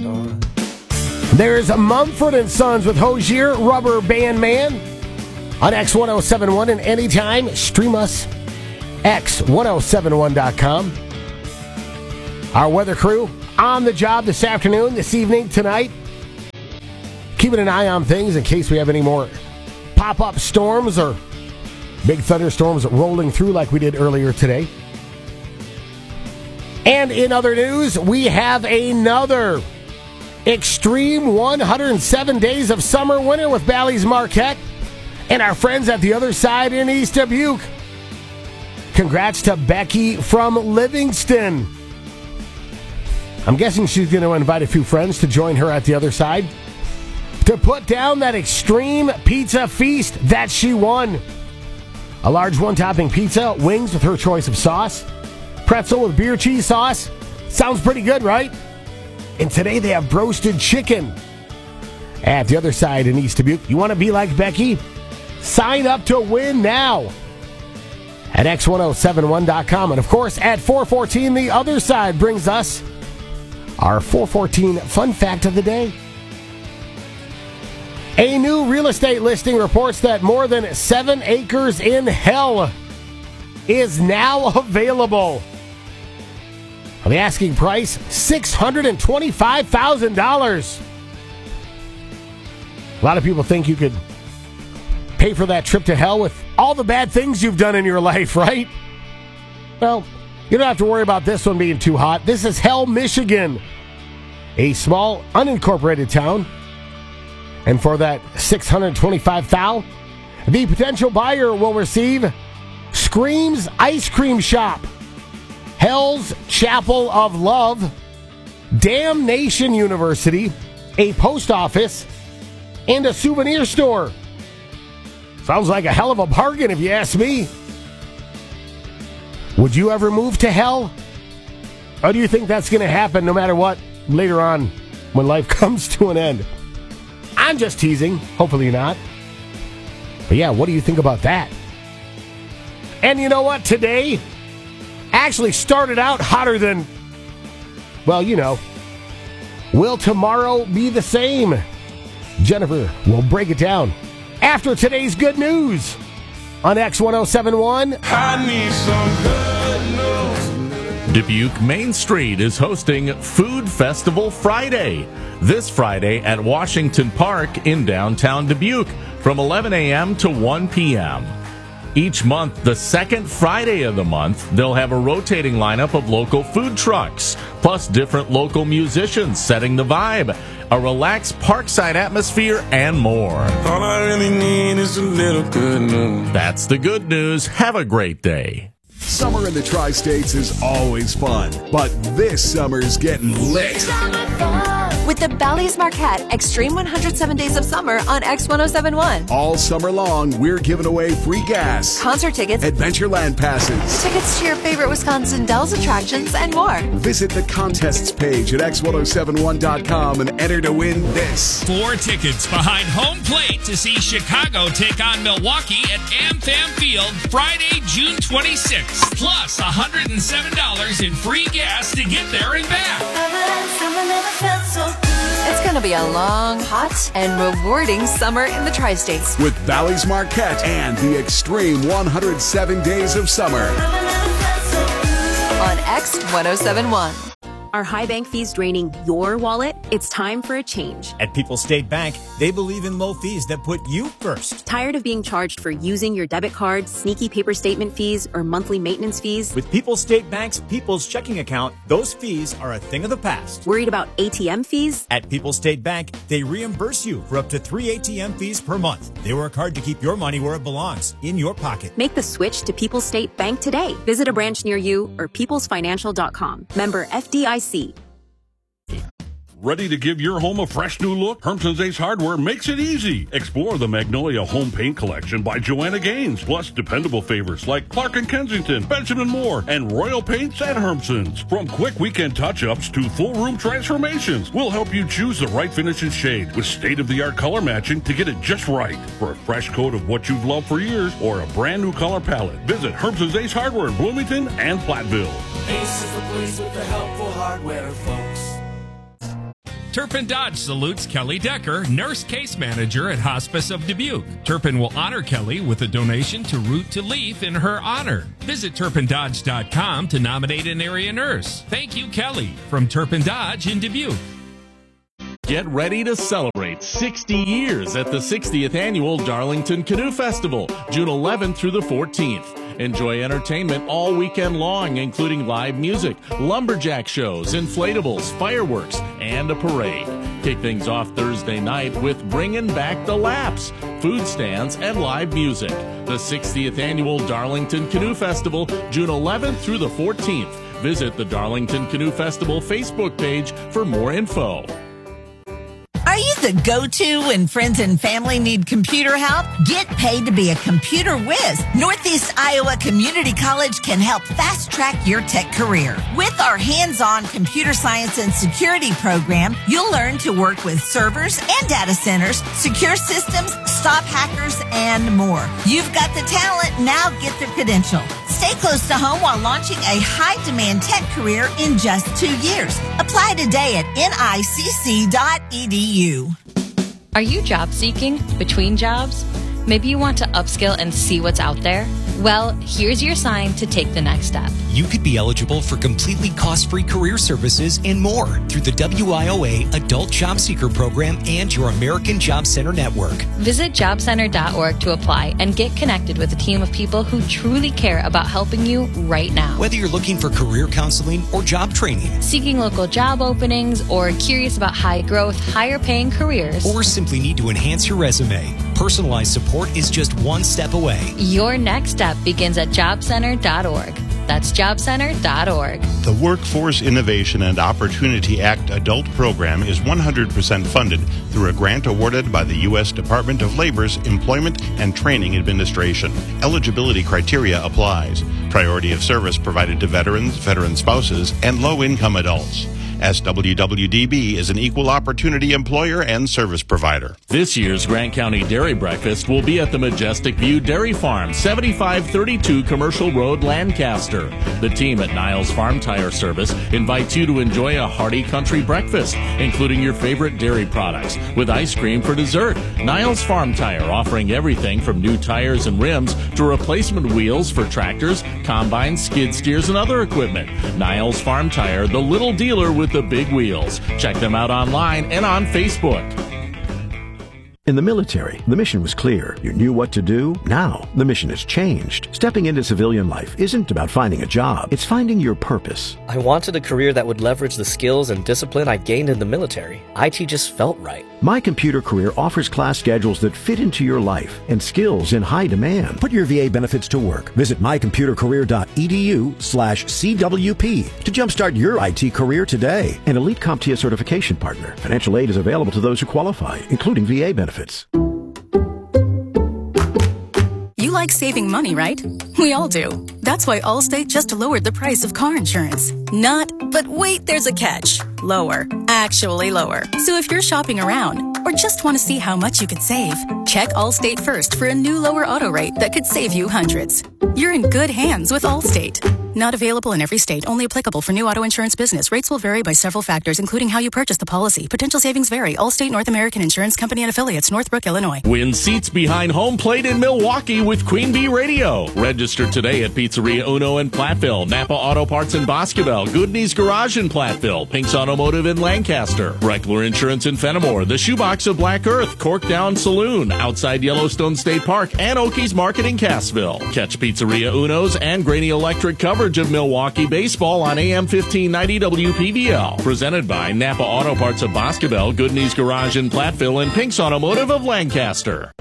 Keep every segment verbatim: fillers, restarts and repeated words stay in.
There's Mumford and Sons with Hozier, Rubber Band Man on X ten seventy-one, and anytime stream us X ten seventy-one dot com. Our weather crew on the job this afternoon, this evening, tonight, keeping an eye on things in case we have any more pop-up storms or big thunderstorms rolling through like we did earlier today. And in other news, we have another Extreme one hundred seven Days of Summer winner with Bally's Marquette and our friends at the other side in East Dubuque. Congrats to Becky from Livingston. I'm guessing she's going to invite a few friends to join her at the other side to put down that extreme pizza feast that she won. A large one-topping pizza, wings with her choice of sauce, pretzel with beer cheese sauce. Sounds pretty good, right? And today they have roasted chicken at the other side in East Dubuque. You want to be like Becky? Sign up to win now at X ten seventy-one dot com. And of course, at four fourteen, the other side brings us our four fourteen fun fact of the day. A new real estate listing reports that more than seven acres in hell is now available. The asking price, six hundred twenty-five thousand dollars. A lot of people think you could pay for that trip to hell with all the bad things you've done in your life, right? Well, you don't have to worry about this one being too hot. This is Hell, Michigan, a small, unincorporated town. And for that six hundred twenty-five thousand dollars, the potential buyer will receive Scream's Ice Cream Shop, Hell's Chapel of Love, Damnation University, a post office, and a souvenir store. Sounds like a hell of a bargain if you ask me. Would you ever move to hell? Or do you think that's going to happen no matter what later on when life comes to an end? I'm just teasing. Hopefully not. But yeah, what do you think about that? And you know what? Today actually started out hotter than, well, you know. Will tomorrow be the same? Jennifer will break it down after today's good news on X ten seventy-one. I need some good news. Dubuque Main Street is hosting Food Festival Friday this Friday at Washington Park in downtown Dubuque from eleven a.m. to one p.m. Each month, the second Friday of the month, they'll have a rotating lineup of local food trucks, plus different local musicians setting the vibe, a relaxed parkside atmosphere, and more. All I really need is a little good news. That's the good news. Have a great day. Summer in the Tri-States is always fun, but this summer's getting lit. With the Bally's Marquette Extreme one hundred seven Days of Summer on X ten seventy-one. All summer long, we're giving away free gas, concert tickets, Adventureland passes, tickets to your favorite Wisconsin Dells attractions, and more. Visit the contests page at X ten seventy-one dot com and enter to win this. Four tickets behind home plate to see Chicago take on Milwaukee at AmFam Field Friday, June twenty-sixth. Plus one hundred seven dollars in free gas to get there and back. It's going to be a long, hot, and rewarding summer in the Tri-States. With Bally's Marquette and the Extreme one hundred seven Days of Summer. On X ten seventy-one. Are high bank fees draining your wallet? It's time for a change. At People's State Bank, they believe in low fees that put you first. Tired of being charged for using your debit card, sneaky paper statement fees, or monthly maintenance fees? With People's State Bank's People's Checking Account, those fees are a thing of the past. Worried about A T M fees? At People's State Bank, they reimburse you for up to three A T M fees per month. They work hard to keep your money where it belongs, in your pocket. Make the switch to People's State Bank today. Visit a branch near you or peoples financial dot com. Member F D I C. Ready to give your home a fresh new look? Hermson's Ace Hardware makes it easy. Explore the Magnolia Home Paint Collection by Joanna Gaines, plus dependable favorites like Clark and Kensington, Benjamin Moore, and Royal Paints at Hermson's. From quick weekend touch-ups to full room transformations, we'll help you choose the right finish and shade with state-of-the-art color matching to get it just right. For a fresh coat of what you've loved for years or a brand new color palette, visit Hermson's Ace Hardware in Bloomington and Platteville. Ace is the place with the helpful hardware, folks. Turpin Dodge salutes Kelly Decker, nurse case manager at Hospice of Dubuque. Turpin will honor Kelly with a donation to Root to Leaf in her honor. Visit turpin dodge dot com to nominate an area nurse. Thank you, Kelly, from Turpin Dodge in Dubuque. Get ready to celebrate sixty years at the sixtieth Annual Darlington Canoe Festival, June eleventh through the fourteenth. Enjoy entertainment all weekend long, including live music, lumberjack shows, inflatables, fireworks, and a parade. Kick things off Thursday night with Bringin' Back the Laps, food stands, and live music. The sixtieth Annual Darlington Canoe Festival, June eleventh through the fourteenth. Visit the Darlington Canoe Festival Facebook page for more info. Are you the go-to when friends and family need computer help? Get paid to be a computer whiz. Northeast Iowa Community College can help fast-track your tech career. With our hands-on computer science and security program, you'll learn to work with servers and data centers, secure systems, stop hackers, and more. You've got the talent, now get the credential. Stay close to home while launching a high-demand tech career in just two years. Apply today at N I C C dot E D U. Are you job seeking between jobs? Maybe you want to upskill and see what's out there? Well, here's your sign to take the next step. You could be eligible for completely cost-free career services and more through the W I O A Adult Job Seeker Program and your American Job Center network. Visit job center dot org to apply and get connected with a team of people who truly care about helping you right now. Whether you're looking for career counseling or job training, seeking local job openings, or curious about high-growth, higher-paying careers, or simply need to enhance your resume, personalized support is just one step away. Your next step begins at job center dot org. That's job center dot org. The Workforce Innovation and Opportunity Act adult program is one hundred percent funded through a grant awarded by the U S Department of Labor's Employment and Training Administration. Eligibility criteria applies. Priority of service provided to veterans, veteran spouses, and low-income adults. S W W D B is an equal opportunity employer and service provider. This year's Grant County Dairy Breakfast will be at the Majestic View Dairy Farm, seventy-five thirty-two Commercial Road, Lancaster. The team at Niles Farm Tire Service invites you to enjoy a hearty country breakfast, including your favorite dairy products, with ice cream for dessert. Niles Farm Tire offering everything from new tires and rims to replacement wheels for tractors, combines, skid steers, and other equipment. Niles Farm Tire, the little dealer with the big wheels. Check them out online and on Facebook. In the military, the mission was clear. You knew what to do. Now, the mission has changed. Stepping into civilian life isn't about finding a job. It's finding your purpose. I wanted a career that would leverage the skills and discipline I gained in the military. I T just felt right. My Computer Career offers class schedules that fit into your life and skills in high demand. Put your V A benefits to work. Visit my computer career dot e d u slash C W P to jumpstart your I T career today. An Elite CompTIA certification partner. Financial aid is available to those who qualify, including V A benefits. You like saving money, right? We all do. That's why Allstate just lowered the price of car insurance. Not, but wait, there's a catch. Lower. Actually lower. So if you're shopping around or just want to see how much you could save, check Allstate first for a new lower auto rate that could save you hundreds. You're in good hands with Allstate. Not available in every state. Only applicable for new auto insurance business. Rates will vary by several factors, including how you purchase the policy. Potential savings vary. Allstate North American Insurance Company and affiliates, Northbrook, Illinois. Win seats behind home plate in Milwaukee with Queen Bee Radio. Register today at Pizzeria Uno in Platteville, Napa Auto Parts in Boscoville, Goodney's Garage in Platteville, Pink's Automotive in Lancaster, Reckler Insurance in Fenimore, the Shoebox of Black Earth, Cork Down Saloon, outside Yellowstone State Park, and Okies Market in Cassville. Catch Pizzeria Uno's and Graney Electric coverage of Milwaukee baseball on A M fifteen ninety W P V L. Presented by Napa Auto Parts of Boscoville, Goodney's Garage in Platteville, and Pink's Automotive of Lancaster.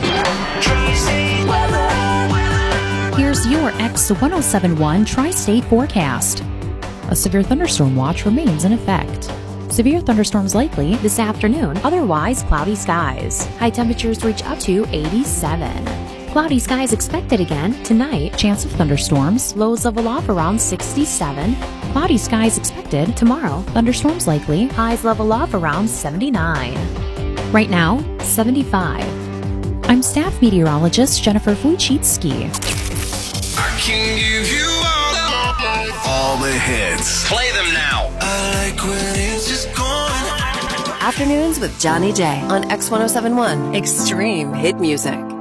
Here's your X one oh seven point one Tri-State forecast. A severe thunderstorm watch remains in effect. Severe thunderstorms likely this afternoon, otherwise cloudy skies. High temperatures reach up to eighty-seven. Cloudy skies expected again tonight. Chance of thunderstorms. Lows level off around sixty-seven. Cloudy skies expected tomorrow. Thunderstorms likely. Highs level off around seventy-nine. Right now, seventy-five. I'm staff meteorologist Jennifer Wojcicki. I can give you all the, all the hits. Play them now. I like when it's just going. Afternoons with Johnny J on X ten seventy-one. Extreme hit music.